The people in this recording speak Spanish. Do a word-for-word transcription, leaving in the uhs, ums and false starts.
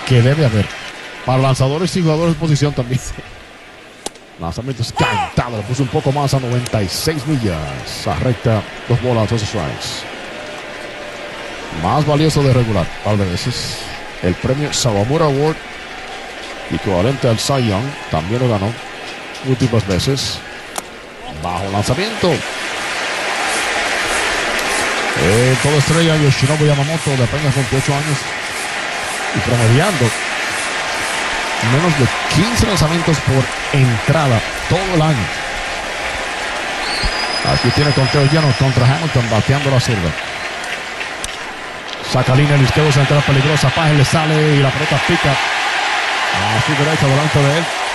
que debe haber para lanzadores y jugadores de posición también. Lanzamiento es cantado, le puso un poco más a noventa y seis millas. A recta, dos bolas, dos strikes. Más valioso de regular, par de veces. El premio Sawamura Award, equivalente al Cy Young, también lo ganó múltiples veces. Bajo lanzamiento. El todo estrella Yoshinobu Yamamoto, de apenas veintiocho años y promediando menos de quince lanzamientos por entrada todo el año. Aquí tiene conteo lleno contra Hamilton, bateando la zurda. Saca línea el izquierdo, central peligrosa. Paje le sale y la pelota pica a su derecha delante de él.